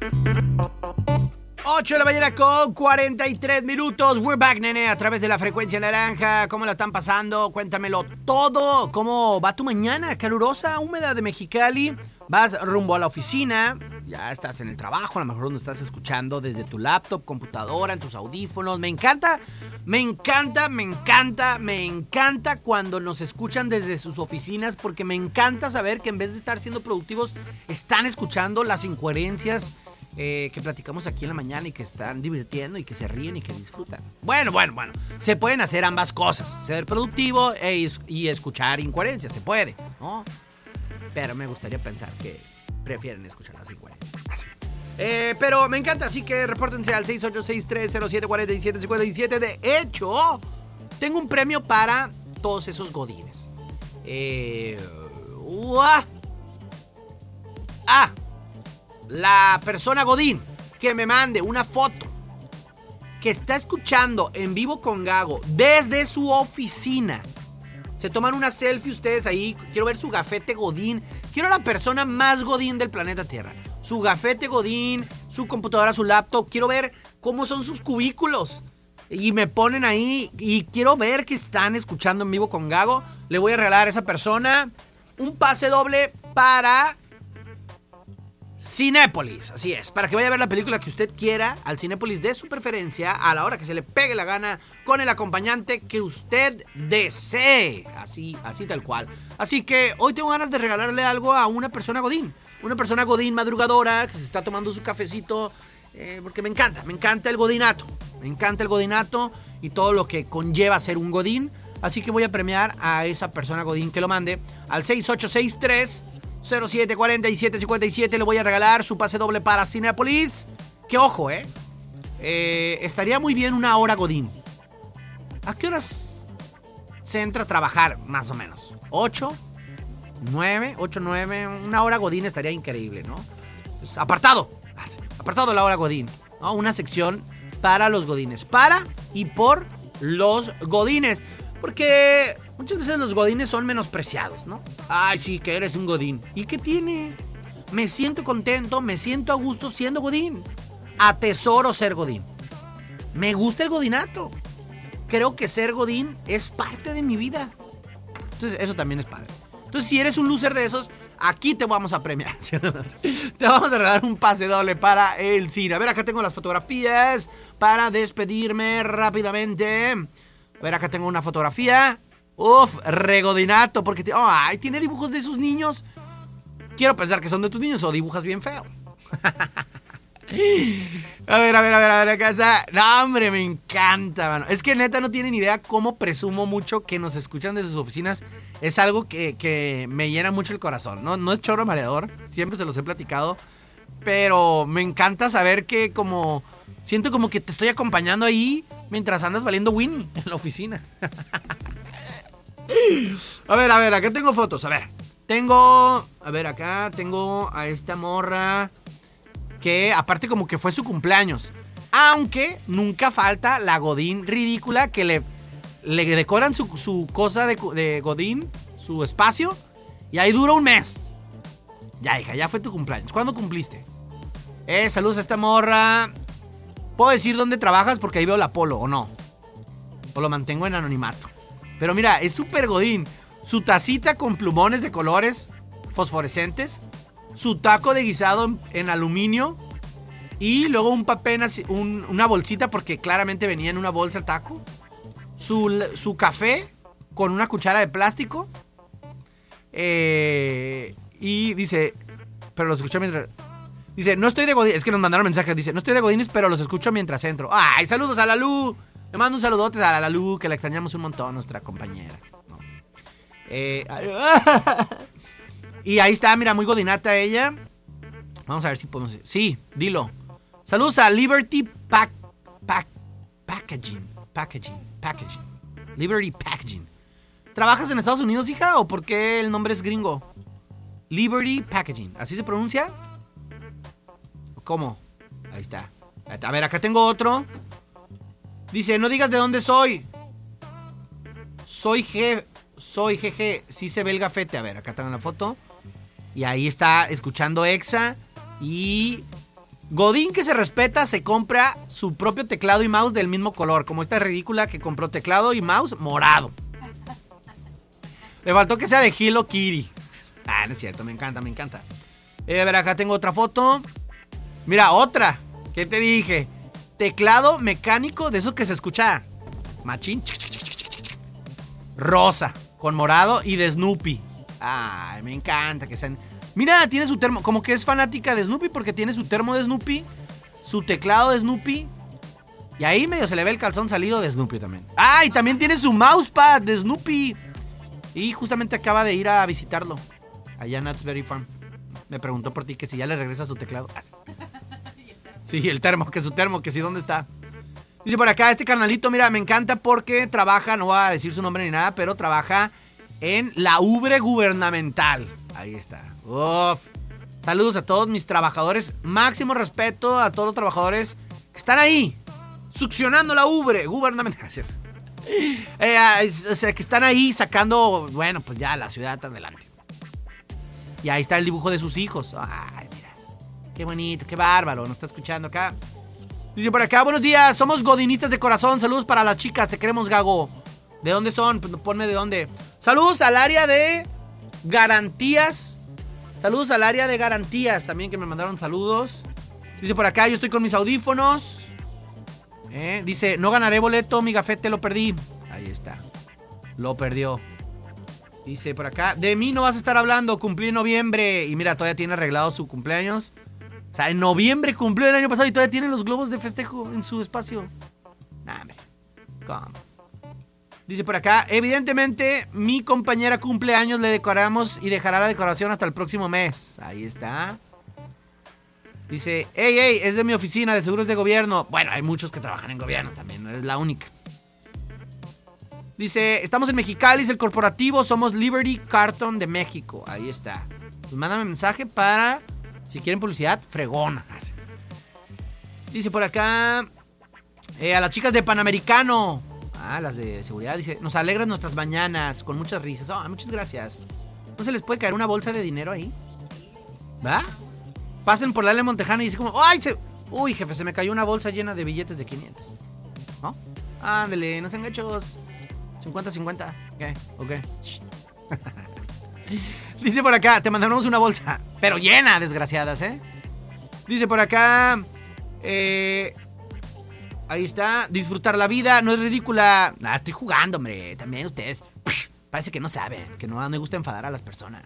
8 de la mañana con 43 minutos. We're back, nene, a través de la frecuencia naranja. ¿Cómo la están pasando? Cuéntamelo todo. ¿Cómo va tu mañana? Calurosa, húmeda de Mexicali. Vas rumbo a la oficina. Ya estás en el trabajo. A lo mejor nos estás escuchando desde tu laptop, computadora, en tus audífonos. Me encanta cuando nos escuchan desde sus oficinas, porque me encanta saber que en vez de estar siendo productivos, están escuchando las incoherencias que platicamos aquí en la mañana y que están divirtiendo y que se ríen y que disfrutan. Bueno. Se pueden hacer ambas cosas. Ser productivo y escuchar incoherencias. Se puede, ¿no? Pero me gustaría pensar que prefieren escuchar las incoherencias. Pero me encanta, así que repórtense al 6863074757. De hecho, tengo un premio para todos esos godines. La persona godín que me mande una foto que está escuchando en vivo con Gago desde su oficina. Se toman una selfie ustedes ahí. Quiero ver su gafete godín. Quiero a la persona más godín del planeta Tierra. Su gafete godín, su computadora, su laptop. Quiero ver cómo son sus cubículos. Y me ponen ahí y quiero ver que están escuchando en vivo con Gago. Le voy a regalar a esa persona un pase doble para Cinépolis, así es, para que vaya a ver la película que usted quiera al Cinépolis de su preferencia, a la hora que se le pegue la gana, con el acompañante que usted desee, así tal cual. Así que hoy tengo ganas de regalarle algo a una persona godín madrugadora, que se está tomando su cafecito, porque me encanta el godinato, y todo lo que conlleva ser un godín. Así que voy a premiar a esa persona godín que lo mande al 6863074757. Le voy a regalar su pase doble para Cinépolis. Que ojo, estaría muy bien una hora godín. ¿A qué horas se entra a trabajar, más o menos? 8, 9, una hora godín estaría increíble, ¿no? Entonces, apartado la hora godín, ¿no? Una sección para los godines, para y por los godines, porque muchas veces los godines son menospreciados, ¿no? Ay, sí, que eres un godín. ¿Y qué tiene? Me siento contento, me siento a gusto siendo godín. Atesoro ser godín. Me gusta el godinato. Creo que ser godín es parte de mi vida. Entonces, eso también es padre. Entonces, si eres un loser de esos, aquí te vamos a premiar. Te vamos a regalar un pase doble para el cine. A ver, acá tengo las fotografías para despedirme rápidamente. A ver, acá tengo una fotografía. Uf, regodinato, porque tiene dibujos de sus niños. Quiero pensar que son de tus niños o dibujas bien feo. A ver, acá está. No, hombre, me encanta, mano. Es que neta no tienen idea cómo presumo mucho que nos escuchan desde sus oficinas. Es algo que me llena mucho el corazón. No es chorro mareador, siempre se los he platicado. Pero me encanta saber que siento como que te estoy acompañando ahí mientras andas valiendo Winnie en la oficina. A ver, acá tengo fotos. Acá tengo a esta morra que aparte como que fue su cumpleaños. Aunque nunca falta la godín ridícula que le decoran su cosa de godín, su espacio, y ahí dura un mes. Ya, hija, ya fue tu cumpleaños. ¿Cuándo cumpliste? Saludos a esta morra. ¿Puedo decir dónde trabajas? Porque ahí veo la polo, ¿o no? O lo mantengo en anonimato. Pero mira, es súper godín. Su tacita con plumones de colores fosforescentes. Su taco de guisado en aluminio. Y luego un papel, una bolsita, porque claramente venía en una bolsa el taco. Su café con una cuchara de plástico. Y dice, pero los escucho mientras... Dice, no estoy de godines. Es que nos mandaron mensajes. Dice, no estoy de godines, pero los escucho mientras entro. ¡Ay, saludos a Lalu! Le mando un saludote a Lalu, que la extrañamos un montón, nuestra compañera. ¿No? Y ahí está, mira, muy godinata ella. Vamos a ver si podemos... Sí, dilo. Saludos a Liberty Packaging. Liberty Packaging. ¿Trabajas en Estados Unidos, hija? ¿O por qué el nombre es gringo? Liberty Packaging. ¿Así se pronuncia? ¿Cómo? Ahí está. A ver, acá tengo otro. Dice, no digas de dónde soy. Soy jeje. Sí se ve el gafete. A ver, acá tengo la foto. Y ahí está escuchando Exa. Y Godín que se respeta se compra su propio teclado y mouse del mismo color, como esta ridícula que compró teclado y mouse morado. Le faltó que sea de Hello Kitty. No es cierto, me encanta. A ver, acá tengo otra foto. Mira, otra. ¿Qué te dije? Teclado mecánico de esos que se escucha machín. Rosa, con morado y de Snoopy. Ay, me encanta que sean... Mira, tiene su termo, como que es fanática de Snoopy porque tiene su termo de Snoopy, su teclado de Snoopy. Y ahí medio se le ve el calzón salido de Snoopy también. Y también tiene su mousepad de Snoopy. Y justamente acaba de ir a visitarlo allá en Knott's Berry Farm. Me preguntó por ti que si ya le regresa su teclado. Sí, el termo, que si dónde está. Dice por acá, este carnalito, mira, me encanta porque trabaja, no voy a decir su nombre ni nada, pero trabaja en la ubre gubernamental. Ahí está. Uf. Saludos a todos mis trabajadores. Máximo respeto a todos los trabajadores que están ahí, succionando la ubre gubernamental. O sea, que están ahí sacando, bueno, pues ya la ciudad adelante. Y ahí está el dibujo de sus hijos. Ay, mira. Qué bonito, qué bárbaro. Nos está escuchando acá. Dice por acá, buenos días, somos godinistas de corazón. Saludos para las chicas, te queremos, Gago. ¿De dónde son? Pues ponme de dónde. Saludos al área de garantías. Saludos al área de garantías también, que me mandaron saludos. Dice por acá, yo estoy con mis audífonos. Dice, no ganaré boleto, mi gafete lo perdí. Ahí está. Lo perdió. Dice por acá, de mí no vas a estar hablando, cumplí en noviembre. Y mira, todavía tiene arreglado su cumpleaños. O sea, en noviembre cumplió el año pasado y todavía tiene los globos de festejo en su espacio. Nah, hombre. ¿Cómo? Dice por acá, evidentemente mi compañera cumpleaños, le decoramos y dejará la decoración hasta el próximo mes. Ahí está. Dice, hey, es de mi oficina de seguros de gobierno. Bueno, hay muchos que trabajan en gobierno también, no es la única. Dice, estamos en Mexicali, es el corporativo, somos Liberty Carton de México. Ahí está. Pues mándame mensaje para, si quieren publicidad, fregona. Dice por acá, a las chicas de Panamericano, las de seguridad, dice, nos alegran nuestras mañanas con muchas risas. Muchas gracias. ¿No se les puede caer una bolsa de dinero ahí? ¿Va? Pasen por la L Montejana y dice como, uy, jefe, se me cayó una bolsa llena de billetes de 500. ¿No? Ándale, no sean gachos. 50-50. Ok. Dice por acá, te mandamos una bolsa, pero llena, desgraciadas, Dice por acá, ahí está, disfrutar la vida, no es ridícula. Estoy jugando, hombre, también ustedes. Parece que no saben, que no me gusta enfadar a las personas.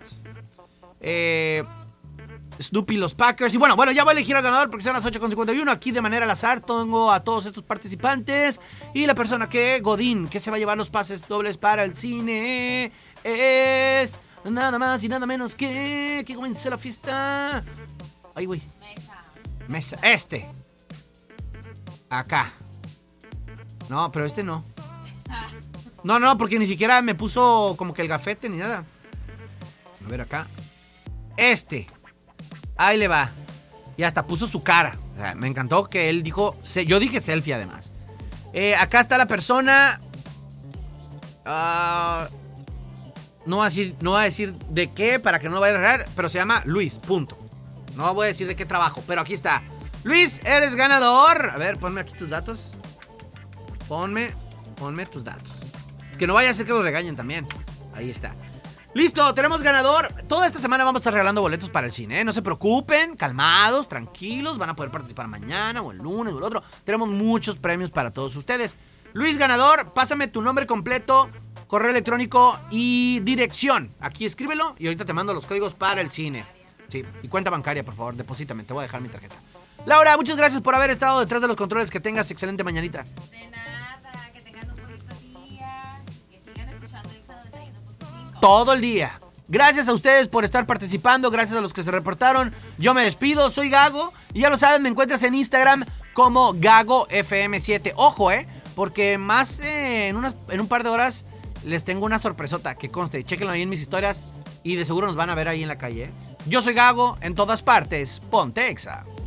Snoopy, los Packers. Y bueno, ya voy a elegir al ganador porque son las 8:51. Aquí de manera al azar tengo a todos estos participantes. Y la persona Godín, que se va a llevar los pases dobles para el cine, es nada más y nada menos que comience la fiesta. Ay, güey. Mesa. Acá. No, pero este no. No, porque ni siquiera me puso como que el gafete ni nada. A ver, acá. Ahí le va. Y hasta puso su cara. O sea, me encantó que él dijo... Yo dije selfie además. Acá está la persona. No voy a decir de qué para que no lo vaya a errar. Pero se llama Luis, punto. No voy a decir de qué trabajo, pero aquí está. Luis, eres ganador. A ver, ponme aquí tus datos. Ponme tus datos. Que no vaya a ser que los regañen también. Ahí está. Listo, tenemos ganador. Toda esta semana vamos a estar regalando boletos para el cine, No se preocupen, calmados, tranquilos. Van a poder participar mañana o el lunes o el otro. Tenemos muchos premios para todos ustedes. Luis, ganador, pásame tu nombre completo, correo electrónico y dirección. Aquí escríbelo y ahorita te mando los códigos para el cine. Sí, y cuenta bancaria, por favor, deposítame, te voy a dejar mi tarjeta. Laura, muchas gracias por haber estado detrás de los controles. Que tengas excelente mañanita. De nada, que tengan un bonito día. Que sigan escuchando Exa 91.5 todo el día. Gracias a ustedes por estar participando. Gracias a los que se reportaron. Yo me despido, soy Gago. Y ya lo saben, me encuentras en Instagram como GagoFM7. Ojo, porque más en un par de horas les tengo una sorpresota. Que conste, chéquenlo ahí en mis historias. Y de seguro nos van a ver ahí en la calle. Yo soy Gago, en todas partes. Ponte Exa.